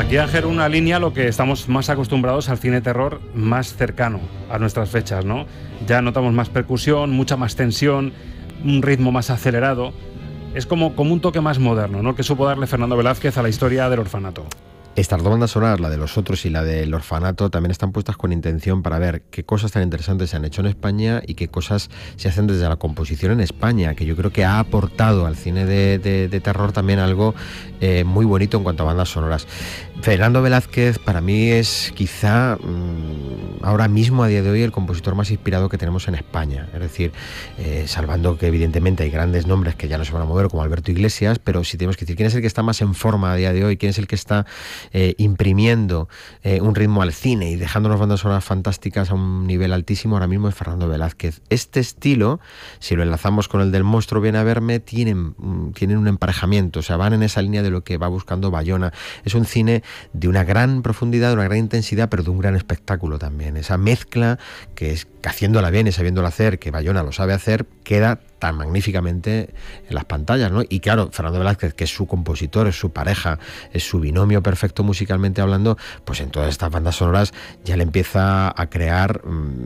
Aquí, Ángel, una línea, lo que estamos más acostumbrados al cine terror más cercano a nuestras fechas, ¿no? Ya notamos más percusión, mucha más tensión, un ritmo más acelerado. Es como un toque más moderno, ¿no?, que supo darle Fernando Velázquez a la historia del orfanato. Estas dos bandas sonoras, la de Los Otros y la del Orfanato, también están puestas con intención para ver qué cosas tan interesantes se han hecho en España y qué cosas se hacen desde la composición en España, que yo creo que ha aportado al cine de terror también algo muy bonito en cuanto a bandas sonoras. Fernando Velázquez para mí es quizá ahora mismo, a día de hoy, el compositor más inspirado que tenemos en España. Es decir, salvando que evidentemente hay grandes nombres que ya no se van a mover, como Alberto Iglesias, pero si tenemos que decir quién es el que está más en forma a día de hoy, quién es el que está imprimiendo un ritmo al cine y dejándonos bandas sonoras fantásticas a un nivel altísimo, ahora mismo es Fernando Velázquez. Este estilo, si lo enlazamos con el del Monstruo viene a verme, tienen un emparejamiento, o sea, van en esa línea de lo que va buscando Bayona. Es un cine de una gran profundidad, de una gran intensidad, pero de un gran espectáculo también. Esa mezcla que es que haciéndola bien y sabiéndola hacer, que Bayona lo sabe hacer, queda tan magníficamente en las pantallas, ¿no? Y claro, Fernando Velázquez, que es su compositor, es su pareja, es su binomio perfecto musicalmente hablando, pues en todas estas bandas sonoras ya le empieza a crear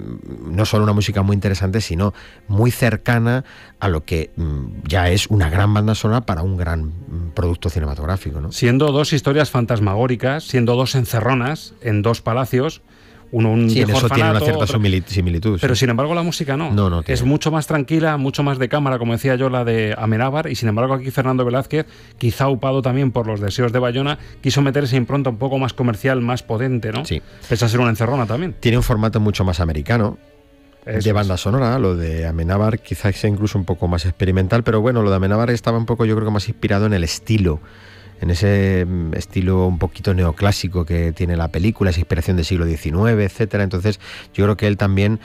no solo una música muy interesante, sino muy cercana a lo que ya es una gran banda sonora para un gran producto cinematográfico, ¿no? Siendo dos historias fantasmagóricas, siendo dos encerronas en dos palacios, uno un sí, viejo en eso orfanato, tiene una cierta otro... similitud. Pero sí. sin embargo la música no. No Es mucho más tranquila, mucho más de cámara, como decía yo, la de Amenábar, y sin embargo aquí Fernando Velázquez, quizá upado también por los deseos de Bayona, quiso meter esa impronta un poco más comercial, más potente, ¿no? Sí. Pese a ser una encerrona también. Tiene un formato mucho más americano. De banda sonora, lo de Amenábar quizás sea incluso un poco más experimental, pero bueno, lo de Amenábar estaba un poco, yo creo que más inspirado en el estilo, en ese estilo un poquito neoclásico que tiene la película, esa inspiración del siglo XIX, etcétera. Entonces yo creo que él también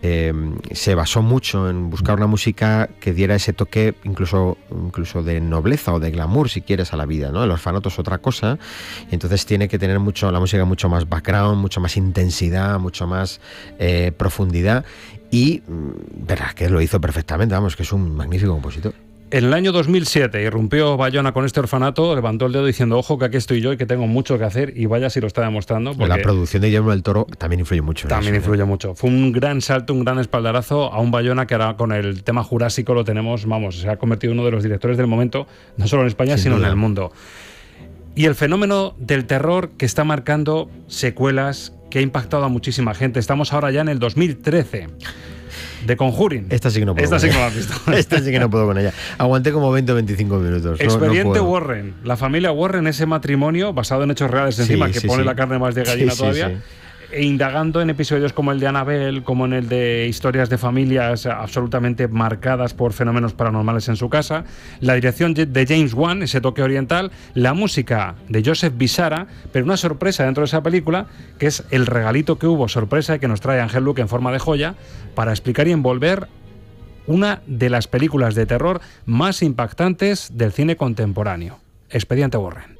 se basó mucho en buscar una música que diera ese toque incluso de nobleza o de glamour, si quieres, a la vida, ¿no? El orfanato es otra cosa, y entonces tiene que tener la música mucho más background, mucho más intensidad, mucho más profundidad, y verás que lo hizo perfectamente, vamos, que es un magnífico compositor. En el año 2007 irrumpió Bayona con este orfanato, levantó el dedo diciendo, ojo que aquí estoy yo y que tengo mucho que hacer, y vaya si lo está demostrando. La producción de Guillermo del Toro también influye mucho. También influye mucho. Fue un gran salto, un gran espaldarazo a un Bayona que ahora con el tema jurásico lo tenemos, vamos, se ha convertido en uno de los directores del momento, no solo en España, sino en el mundo. Y el fenómeno del terror que está marcando secuelas, que ha impactado a muchísima gente. Estamos ahora ya en el 2013. The Conjuring. Esta sí que no puedo. Esta sí que no la has visto. Esta sí que no puedo con ella. Aguanté como 20 o 25 minutos. Expediente Warren. La familia Warren, ese matrimonio basado en hechos reales encima, que pone la carne más de gallina todavía. Sí. E indagando en episodios como el de Annabelle, como en el de historias de familias absolutamente marcadas por fenómenos paranormales en su casa, la dirección de James Wan, ese toque oriental, la música de Joseph Bissara, pero una sorpresa dentro de esa película, que es el regalito que hubo, sorpresa, que nos trae Ángel Luque en forma de joya, para explicar y envolver una de las películas de terror más impactantes del cine contemporáneo, Expediente Warren.